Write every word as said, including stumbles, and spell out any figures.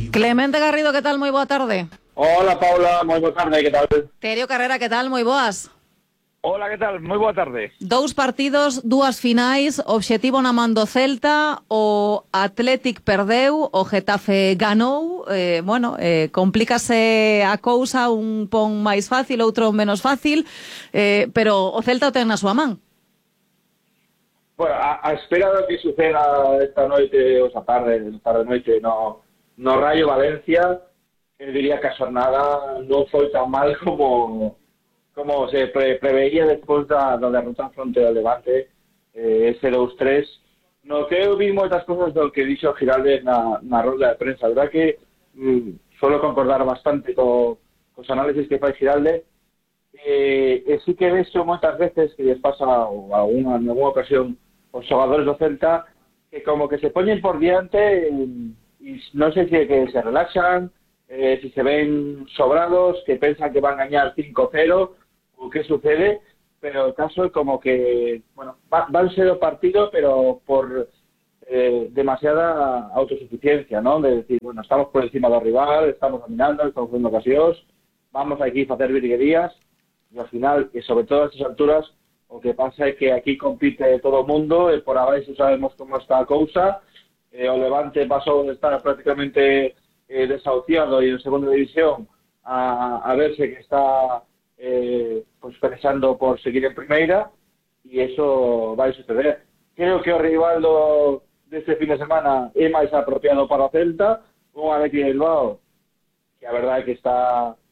Clemente Garrido, que tal? Moi boa tarde. Hola, Paula, moi boa tarde, que tal? Terio Carrera, que tal? Moi boas. Hola, que tal? Moi boa tarde. Dous partidos, dúas finais, obxectivo na man do Celta, o Athletic perdeu, o Getafe ganou, eh, bueno, eh, complícase a cousa, un pon máis fácil, outro menos fácil, eh, pero o Celta o ten na súa man. Bueno, a, a espera do que suceda esta noite, ou esta tarde, tarde noite, no, no Rayo Valencia, eu diría que a xornada non foi tan mal como como se pre, preveía despois da, da derrota fronte ao Levante, eh, ese dous tres. No que eu vi moitas cosas do que dixo Giraldez na, na rolda de prensa. A verdad que mm, suelo concordar bastante co, cos análisis que fai Giraldez. Eh, e sí que vexo moitas veces que les pasa ou alguna, en alguna ocasión os xogadores do Celta que como que se poñen por diante e, e non sei se que se relaxan, eh, si se ven sobrados, que pensan que van a gañar cinco cero o que sucede, pero el caso é como que bueno, va, van ser o partido pero por eh, demasiada autosuficiencia, ¿no? De decir, bueno, estamos por encima do rival, estamos dominando, estamos dando ocasións, vamos aquí a facer virguerías. E ao final, e sobre todo a estas alturas, o que pasa é que aquí compite todo o mundo, e por abaixo sabemos como está a cousa, e o Levante pasou de estar prácticamente eh, desahuciado e en segunda división a, a verse que está eh, pues pensando por seguir en primeira, e eso vai suceder. Creo que o rival do, deste fin de semana é máis apropiado para o Celta, un Athletic Bilbao, que a verdade é que está